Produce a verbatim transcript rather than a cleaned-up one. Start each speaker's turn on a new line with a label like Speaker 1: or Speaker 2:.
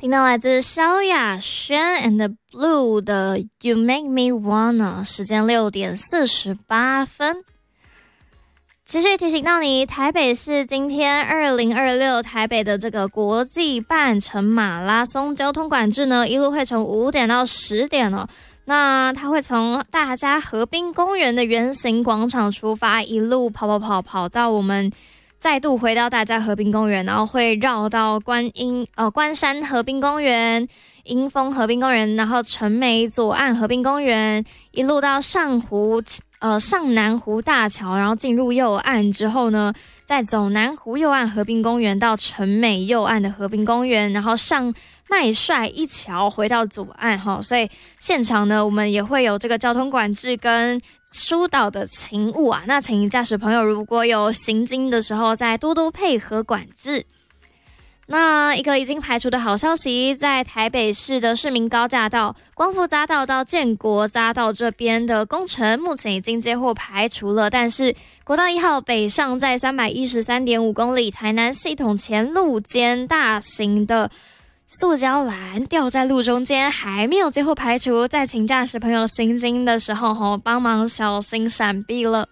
Speaker 1: 听到来自萧亚轩 and the Blue 的 You Make Me Wanna， 时间六点四十八分。持续提醒到你，台北市今天二零二六台北的这个国际半程马拉松交通管制呢，一路会从五点到十点哦。那它会从大家河滨公园的圆形广场出发，一路跑跑跑跑到我们再度回到大家河滨公园，然后会绕到观音呃关山河滨公园、迎风河滨公园，然后成美左岸河滨公园，一路到上湖呃上南湖大桥，然后进入右岸之后呢，再走南湖右岸河滨公园到成美右岸的河滨公园，然后上麦帅一桥回到左岸哈，所以现场呢，我们也会有这个交通管制跟疏导的勤务啊。那请驾驶朋友如果有行经的时候，再多多配合管制。那一个已经排除的好消息，在台北市的市民高架道、光复匝道到建国匝道这边的工程，目前已经接获排除了，但是国道一号北上在 三百一十三点五 公里台南系统前路间大型的塑胶栏掉在路中间，还没有接获排除，再请驾驶朋友行经的时候吼，帮忙小心闪避了。